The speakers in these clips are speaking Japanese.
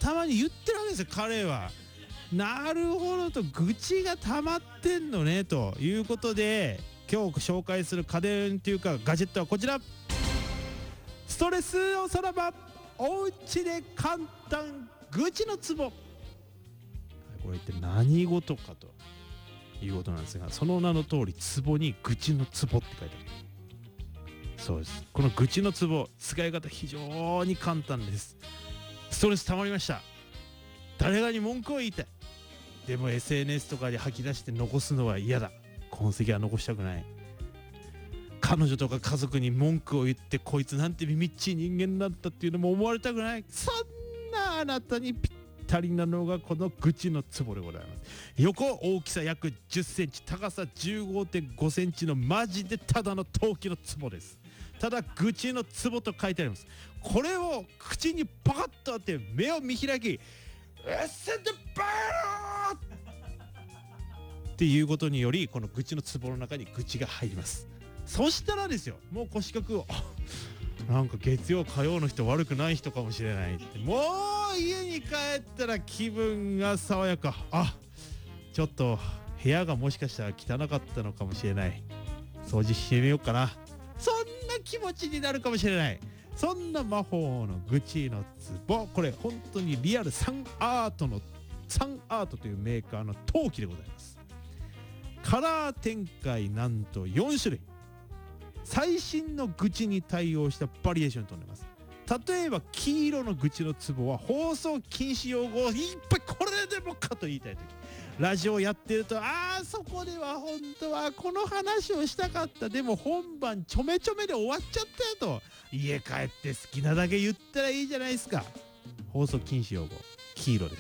頭に言ってるわけですよ彼は。なるほどと、愚痴が溜まってんのねということで、今日紹介する家電というかガジェットはこちら。ストレスおさらばおうちで簡単愚痴のツボ。これ一体何事かということなんですが、その名の通りツボに愚痴のツボって書いてある。そうです。この愚痴のツボ、使い方非常に簡単です。ストレス溜まりました、誰かに文句を言いたい、でも SNS とかで吐き出して残すのは嫌だ、痕跡は残したくない、彼女とか家族に文句を言ってこいつなんてみっちい人間なんだっていうのも思われたくない、そんなあなたにぴったりなのがこの愚痴のツボでございます。横大きさ約10センチ、高さ 15.5 センチのマジでただの陶器のツボです。ただ愚痴のツボと書いてあります。これを口にパカッと当て目を見開き、うっせんでバーローっていうことにより、この愚痴のツボの中に愚痴が入ります。そしたらですよ、もう腰掛けをなんか月曜火曜の人悪くない人かもしれないって、もう家に帰ったら気分が爽やか、あ、ちょっと部屋がもしかしたら汚かったのかもしれない、掃除してみようかな、そんな気持ちになるかもしれない、そんな魔法の愚痴のツボ。これ本当にリアルサンアートというメーカーの陶器でございます。カラー展開なんと4種類、最新の愚痴に対応したバリエーションとなります。例えば黄色の愚痴のツボは放送禁止用語をいっぱい、これでもかと言いたい時、ラジオやってると、そこでは本当はこの話をしたかった、でも本番ちょめちょめで終わっちゃったよと、家帰って好きなだけ言ったらいいじゃないですか。放送禁止用語黄色です。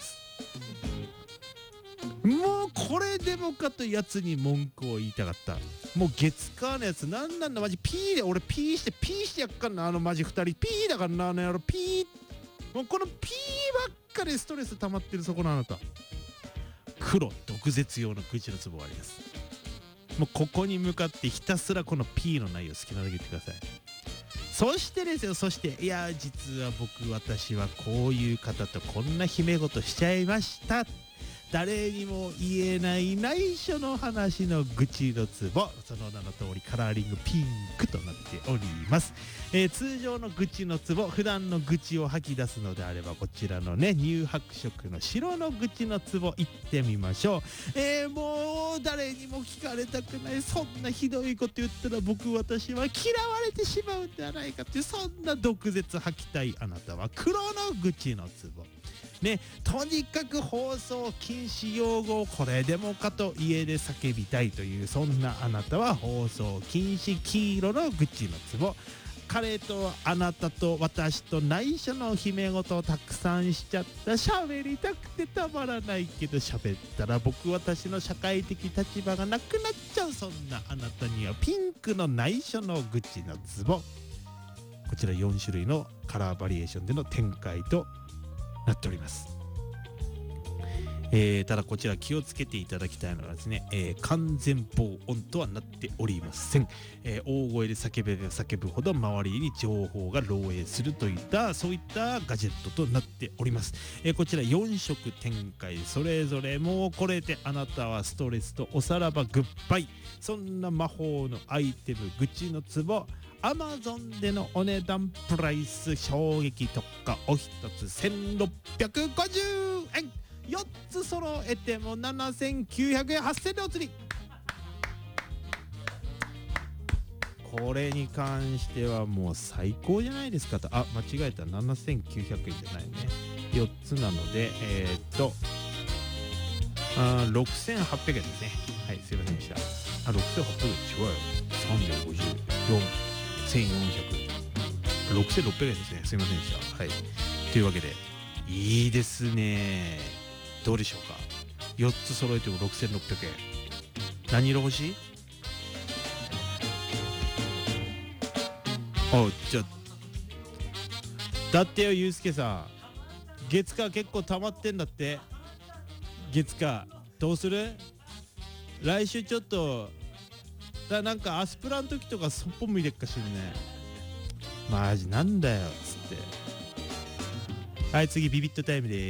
もうこれでもかとやつに文句を言いたかった、もう月火のやつなんなんだマジ、ピーで俺ピーしてやっかんな、マジ2人ピーだからな、やろピー、もうこのピーばっかりストレス溜まってるそこのあなた、黒毒舌用の愚痴のツボがあります。もうここに向かってひたすらこの P の内容好きなだけ言ってください。そしてですよ、いや実は私はこういう方とこんな秘め事しちゃいました、誰にも言えない内緒の話の愚痴のツボ、その名の通りカラーリングピンクとなっております。通常の愚痴のツボ、普段の愚痴を吐き出すのであればこちらのね乳白色の白の愚痴のツボ行ってみましょう。もう誰にも聞かれたくない、そんなひどいこと言ったら私は嫌われてしまうんではないかっていう、そんな毒舌吐きたいあなたは黒の愚痴のツボね、とにかく放送禁止用語をこれでもかと家で叫びたいという、そんなあなたは放送禁止黄色の愚痴のツボ。彼とあなたと私と内緒の秘め事をたくさんしちゃった、喋りたくてたまらないけど喋ったら私の社会的立場がなくなっちゃう、そんなあなたにはピンクの内緒の愚痴のツボ。こちら4種類のカラーバリエーションでの展開となっております。ただこちら気をつけていただきたいのはですね、完全防音とはなっておりません。大声で叫ぶほど周りに情報が漏洩するといったそういったガジェットとなっております。こちら4色展開、それぞれもうこれであなたはストレスとおさらばグッバイ、そんな魔法のアイテム愚痴のツボ、Amazon でのお値段プライス衝撃特価、お一つ1650円、4つ揃えても7900円、8000円でお釣り。これに関してはもう最高じゃないですかと。間違えた、7900円じゃないね、4つなので6800円ですね。はい、すいませんでした。6800円違うよ、354 1400 6600円ですね。すいませんでした。はい、というわけでいいですね。どうでしょうか。4つ揃えても6600円。何色欲しい？じゃあだってよ、ゆうすけさん月火結構溜まってんだって。月火どうする？来週ちょっとなんかアスプラの時とかそっぽ向いてっかしんね。マジなんだよっつって。はい、次ビビットタイムでーす。